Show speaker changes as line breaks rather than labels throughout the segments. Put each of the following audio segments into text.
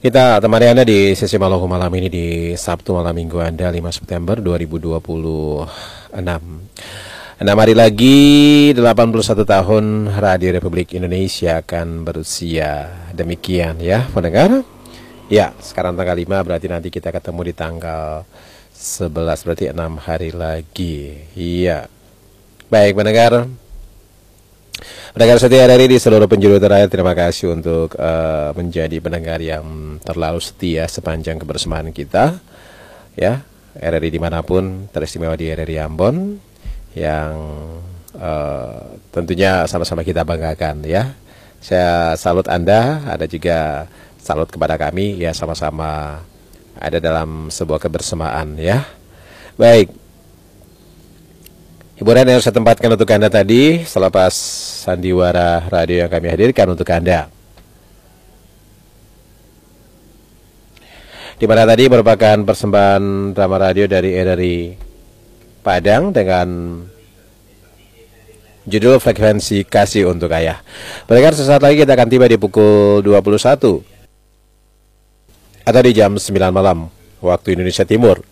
Kita temani Anda di sesi malam ini di Sabtu malam minggu Anda 5 September 2026. 6 hari lagi 81 tahun Radio Republik Indonesia akan berusia. Demikian ya pendengar. Ya, sekarang tanggal 5 berarti nanti kita ketemu di tanggal 11, berarti 6 hari lagi. Iya. Baik pendengar. Pendengar setia RRI di seluruh penjuru tanah air, terima kasih untuk menjadi pendengar yang terlalu setia sepanjang kebersamaan kita. Ya, RRI dimanapun, teristimewa di RRI Ambon yang tentunya sama-sama kita banggakan ya. Saya salut Anda, ada juga salut kepada kami ya, sama-sama ada dalam sebuah kebersamaan ya. Baik. Hiburan yang saya tempatkan untuk Anda tadi selepas sandiwara radio yang kami hadirkan untuk Anda, di mana tadi merupakan persembahan drama radio dari RRI Padang dengan judul Frekuensi Kasih untuk Ayah. Pendengar, sesaat lagi kita akan tiba di pukul 21 atau di jam 9 malam waktu Indonesia Timur.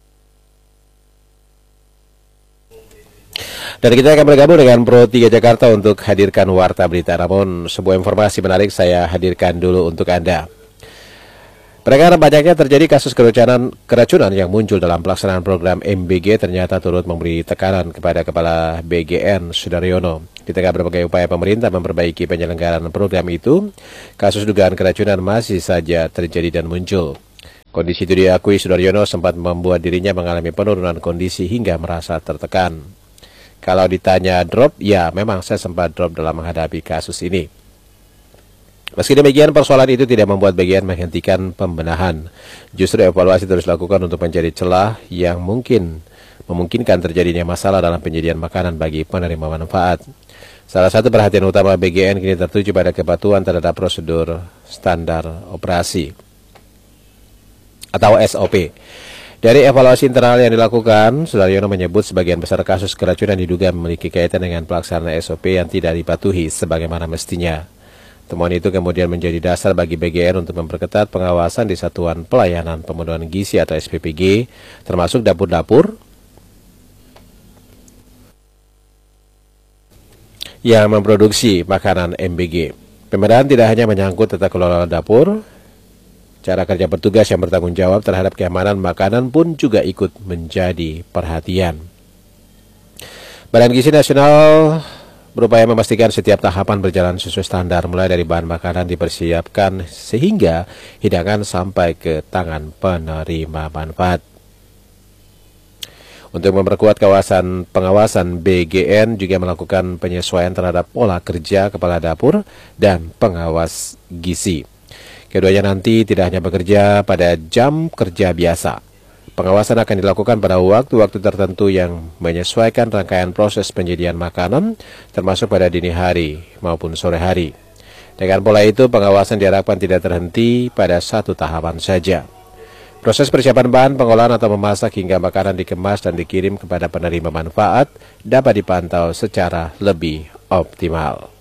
Dan kita akan bergabung dengan Pro 3 Jakarta untuk hadirkan Warta Berita. Namun sebuah informasi menarik saya hadirkan dulu untuk Anda. Pendengar, banyaknya terjadi kasus keracunan yang muncul dalam pelaksanaan program MBG ternyata turut memberi tekanan kepada Kepala BGN Sudaryono. Di tengah berbagai upaya pemerintah memperbaiki penyelenggaraan program itu, kasus dugaan keracunan masih saja terjadi dan muncul. Kondisi itu diakui Sudaryono sempat membuat dirinya mengalami penurunan kondisi hingga merasa tertekan. Kalau ditanya drop, ya memang saya sempat drop dalam menghadapi kasus ini. Meski demikian, persoalan itu tidak membuat BGN menghentikan pembenahan. Justru evaluasi terus dilakukan untuk mencari celah yang memungkinkan terjadinya masalah dalam penyediaan makanan bagi penerima manfaat. Salah satu perhatian utama BGN kini tertuju pada kepatuhan terhadap prosedur standar operasi atau SOP. Dari evaluasi internal yang dilakukan, Sudaryono menyebut sebagian besar kasus keracunan diduga memiliki kaitan dengan pelaksanaan SOP yang tidak dipatuhi sebagaimana mestinya. Temuan itu kemudian menjadi dasar bagi BGN untuk memperketat pengawasan di Satuan Pelayanan Pemenuhan Gizi atau SPPG, termasuk dapur-dapur yang memproduksi makanan MBG. Pembenahan tidak hanya menyangkut tata kelola dapur, cara kerja petugas yang bertanggung jawab terhadap keamanan makanan pun juga ikut menjadi perhatian. Badan Gizi Nasional berupaya memastikan setiap tahapan berjalan sesuai standar, mulai dari bahan makanan dipersiapkan sehingga hidangan sampai ke tangan penerima manfaat. Untuk memperkuat pengawasan, BGN juga melakukan penyesuaian terhadap pola kerja kepala dapur dan pengawas gizi. Keduanya nanti tidak hanya bekerja pada jam kerja biasa. Pengawasan akan dilakukan pada waktu-waktu tertentu yang menyesuaikan rangkaian proses penyediaan makanan, termasuk pada dini hari maupun sore hari. Dengan pola itu, pengawasan diharapkan tidak terhenti pada satu tahapan saja. Proses persiapan bahan, pengolahan atau memasak hingga makanan dikemas dan dikirim kepada penerima manfaat dapat dipantau secara lebih optimal.